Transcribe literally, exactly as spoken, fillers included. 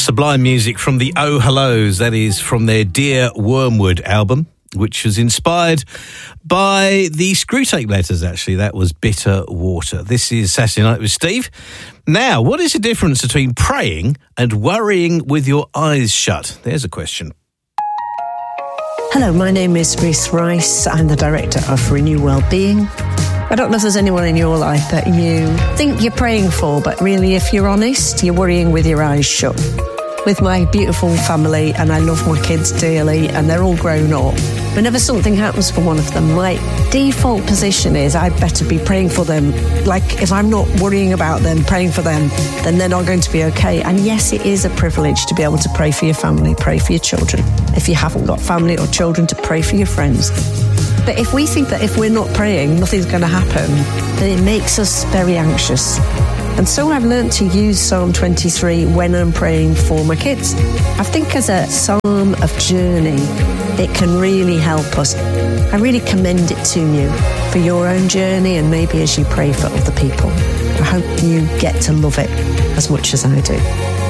sublime music from the Oh Hellos. That is from their Dear Wormwood album, which was inspired by the Screwtape Letters, actually. That was Bitter Water. This is Saturday Night with Steve. Now, what is the difference between praying and worrying with your eyes shut? There's a question. Hello, my name is Reese Rice. I'm the Director of Renew Wellbeing. I don't know if there's anyone in your life that you think you're praying for, but really, if you're honest, you're worrying with your eyes shut. With my beautiful family, and I love my kids dearly, and they're all grown up, whenever something happens for one of them, my default position is I'd better be praying for them. Like, if I'm not worrying about them, praying for them, then they're not going to be okay. And yes, it is a privilege to be able to pray for your family, pray for your children. If you haven't got family or children, to pray for your friends. But if we think that if we're not praying, nothing's going to happen, then it makes us very anxious. And so I've learned to use Psalm twenty-three when I'm praying for my kids. I think as a psalm of journey, it can really help us. I really commend it to you for your own journey and maybe as you pray for other people. I hope you get to love it as much as I do.